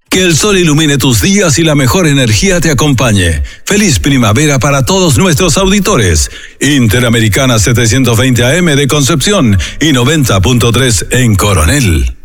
Que el sol ilumine tus días y la mejor energía te acompañe. Feliz primavera para todos nuestros auditores. Interamericana 720 AM de Concepción y 90.3 en Coronel.